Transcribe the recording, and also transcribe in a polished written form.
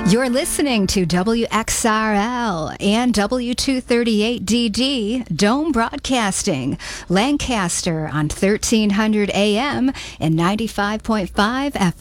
You're listening to WXRL and W238DD Dome Broadcasting, Lancaster on 1300 AM and 95.5 FM.